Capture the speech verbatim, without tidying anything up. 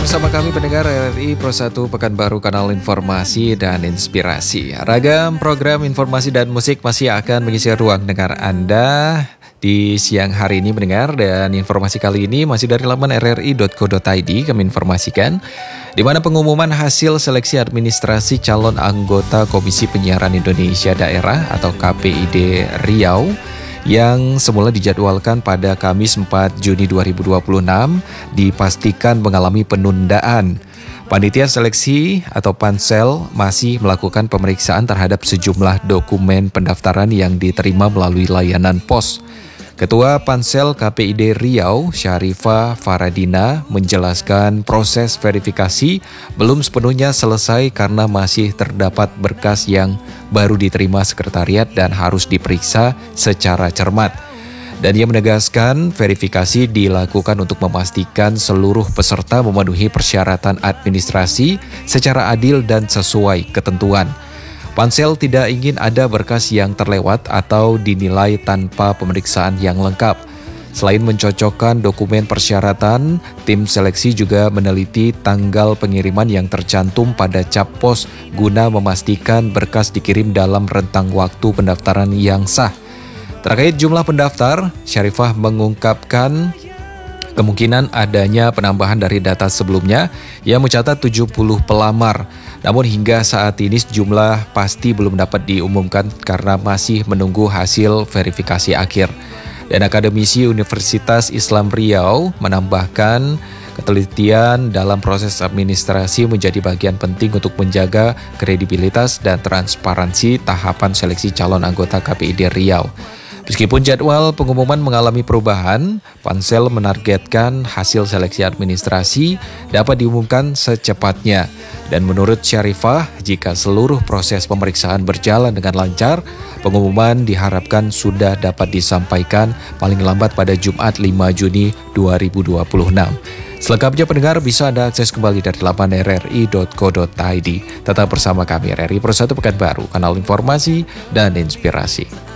bersama kami pendengar R R I Pro satu Pekanbaru, kanal informasi dan inspirasi. Ragam program informasi dan musik masih akan mengisi ruang dengar Anda di siang hari ini mendengar, dan informasi kali ini masih dari laman r r i dot co dot i d kami informasikan di mana pengumuman hasil seleksi administrasi calon anggota Komisi Penyiaran Indonesia Daerah atau K P I D Riau yang semula dijadwalkan pada Kamis empat Juni dua ribu dua puluh enam dipastikan mengalami penundaan. Panitia seleksi atau pansel masih melakukan pemeriksaan terhadap sejumlah dokumen pendaftaran yang diterima melalui layanan pos. Ketua Pansel K P I D Riau, Syarifah Faradina, menjelaskan proses verifikasi belum sepenuhnya selesai karena masih terdapat berkas yang baru diterima sekretariat dan harus diperiksa secara cermat. Dan ia menegaskan verifikasi dilakukan untuk memastikan seluruh peserta memenuhi persyaratan administrasi secara adil dan sesuai ketentuan. Pansel tidak ingin ada berkas yang terlewat atau dinilai tanpa pemeriksaan yang lengkap. Selain mencocokkan dokumen persyaratan, tim seleksi juga meneliti tanggal pengiriman yang tercantum pada cap pos guna memastikan berkas dikirim dalam rentang waktu pendaftaran yang sah. Terkait jumlah pendaftar, Syarifah mengungkapkan kemungkinan adanya penambahan dari data sebelumnya yang mencatat tujuh puluh pelamar. Namun hingga saat ini jumlah pasti belum dapat diumumkan karena masih menunggu hasil verifikasi akhir. Dan akademisi Universitas Islam Riau menambahkan ketelitian dalam proses administrasi menjadi bagian penting untuk menjaga kredibilitas dan transparansi tahapan seleksi calon anggota K P I D Riau. Meskipun jadwal pengumuman mengalami perubahan, Pansel menargetkan hasil seleksi administrasi dapat diumumkan secepatnya. Dan menurut Syarifah, jika seluruh proses pemeriksaan berjalan dengan lancar, pengumuman diharapkan sudah dapat disampaikan paling lambat pada Jumat lima Juni dua ribu dua puluh enam. Selengkapnya pendengar bisa Anda akses kembali dari laman r r i dot co dot i d. Tetap bersama kami R R I Pro satu Pekanbaru, kanal informasi dan inspirasi.